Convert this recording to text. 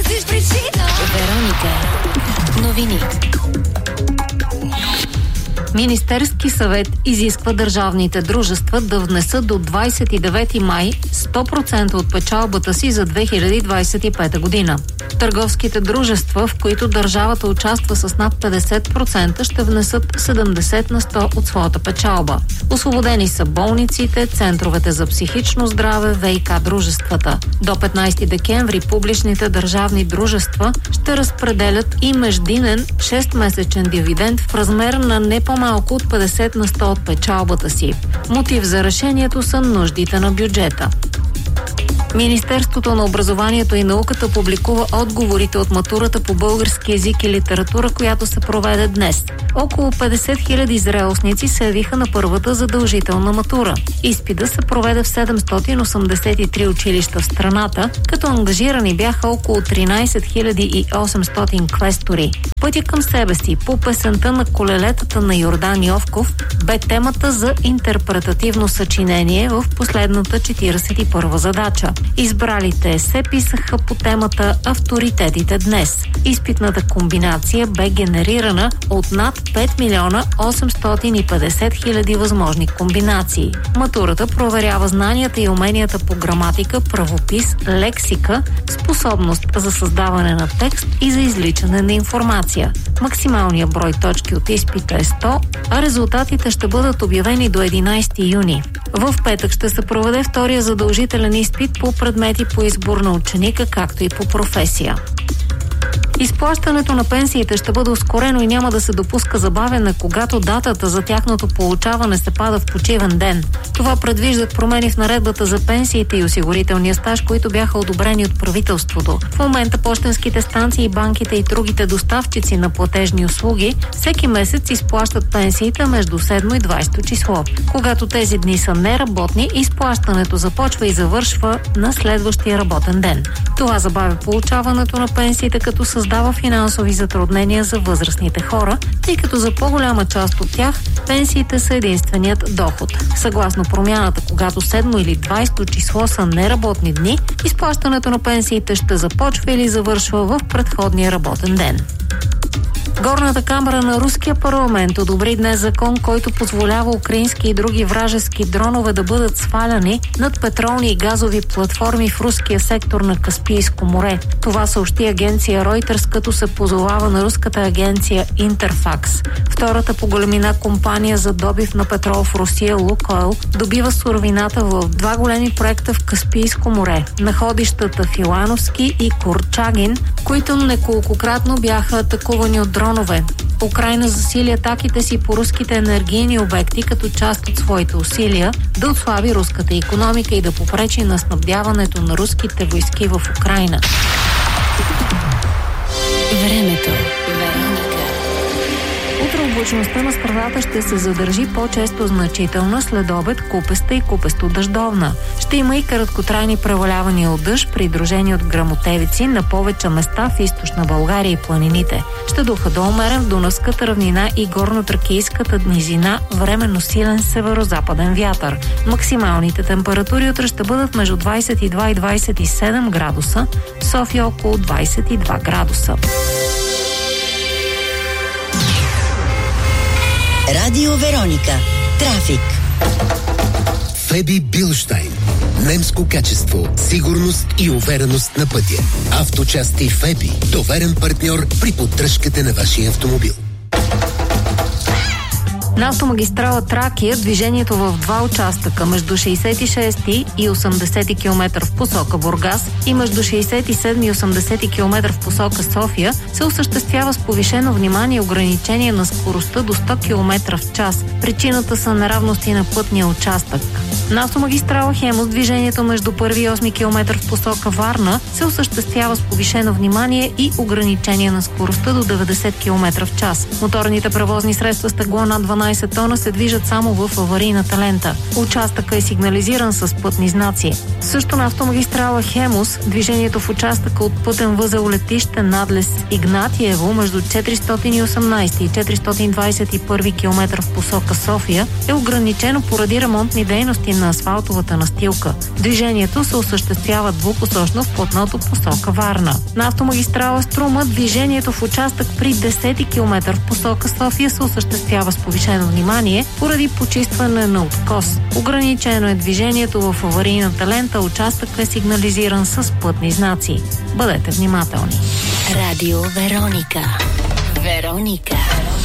Вероника. Новини. Министерски съвет изисква държавните дружества да внесат до 29 май 100% от печалбата си за 2025 година. Търговските дружества, в които държавата участва с над 50%, ще внесат 70 на 100 от своята печалба. Освободени са болниците, центровете за психично здраве, ВиК дружествата. До 15 декември публичните държавни дружества ще разпределят и междинен 6-месечен дивиденд в размер на не по-малко от 50 на 100 от печалбата си. Мотив за решението са нуждите на бюджета. Министерството на образованието и науката публикува отговорите от матурата по български език и литература, която се проведе днес. Около 50 000 зрелостници се явиха на първата задължителна матура. Изпита се проведе в 783 училища в страната, като ангажирани бяха около 13 800 квестори. Пътя към себе си по песента на колелетата на Йордан Йовков бе темата за интерпретативно съчинение в последната 41-а задача. Има се писаха по темата "Авторитетите днес". Изпитната комбинация бе генерирана от над 5 милиона 850 хиляди възможни комбинации. Матурата проверява знанията и уменията по граматика, правопис, лексика, способност за създаване на текст и за извличане на информация. Максималният брой точки от изпита е 100, а резултатите ще бъдат обявени до 11 юни. В петък ще се проведе втория задължителен изпит по предмети по избор на ученика, както и по професия. Изплащането на пенсиите ще бъде ускорено и няма да се допуска забавяне, когато датата за тяхното получаване се пада в почивен ден. Това предвиждат промени в наредбата за пенсиите и осигурителния стаж, които бяха одобрени от правителството. В момента пощенските станции, банките и другите доставчици на платежни услуги всеки месец изплащат пенсиите между 7 и 20 число. Когато тези дни са неработни, изплащането започва и завършва на следващия работен ден. Това забавя получаването на пенсиите, като създава финансови затруднения за възрастните хора, тъй като за по-голяма част от тях пенсиите са единственият доход. Съгласно промяната, когато 7 или 20 число са неработни дни, изплащането на пенсиите ще започва или завършва в предходния работен ден. Горната камара на руския парламент одобри днес закон, който позволява украински и други вражески дронове да бъдат сваляни над петролни и газови платформи в руския сектор на Каспийско море. Това съобщи агенция Reuters, като се позовава на руската агенция Интерфакс. Втората по големина компания за добив на петрол в Русия, Лукойл, добива суровината в два големи проекта в Каспийско море. Находищата Филановски и Курчагин, които неколкократно бяха атакувани от дронове. Украйна засили атаките си по руските енергийни обекти като част от своите усилия да отслаби руската икономика и да попречи на снабдяването на руските войски в Украйна. Времето. Утре облачността на страната ще се задържи по-често значителна, след обед купеста и купесто-дъждовна. Ще има и краткотрайни превалявания от дъжд, придружени от гръмотевици на повече места в източна България и планините. Ще духа до умерен в Дунавската равнина и горно-тракийската низина временно силен северо-западен вятър. Максималните температури утре ще бъдат между 22 и 27 градуса, в София около 22 градуса. Радио Вероника. Трафик. Феби Билштайн. Немско качество, сигурност и увереност на пътя. Авточасти Феби. Доверен партньор при поддръжката на вашия автомобил. На автомагистрала Тракия движението в два участъка между 66 и 80 км в посока Бургас и между 67 и 80 км в посока София се осъществява с повишено внимание и ограничение на скоростта до 100 км в час. Причината са неравности на пътния участък. На автомагистрала Хемус движението между 1 и 8 км в посока Варна се осъществява с повишено внимание и ограничение на скоростта до 90 км в час. Моторните превозни средства с тегло над 12 18 тона се движат само в аварийната лента. Участъка е сигнализиран с пътни знаци. Също на автомагистрала Хемус, движението в участъка от пътен възел летище надлез Игнатиево между 418 и 421 км в посока София е ограничено поради ремонтни дейности на асфалтовата настилка. Движението се осъществява двупосочно в платното посока Варна. На автомагистрала Струма движението в участък при 10 км в посока София се осъществява с повишено внимание поради почистване на откос. Ограничено е движението в аварийната лента, участъкът е сигнализиран с пътни знаци. Бъдете внимателни. Радио Вероника. Вероника.